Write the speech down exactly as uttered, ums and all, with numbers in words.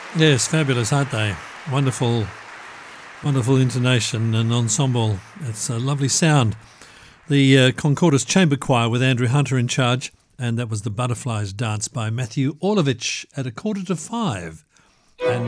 Yes, fabulous, aren't they? Wonderful, wonderful intonation and ensemble. It's a lovely sound. The uh, Concordus Chamber Choir with Andrew Hunter in charge, and that was the Butterflies Dance by Matthew Orlovich at a quarter to five. And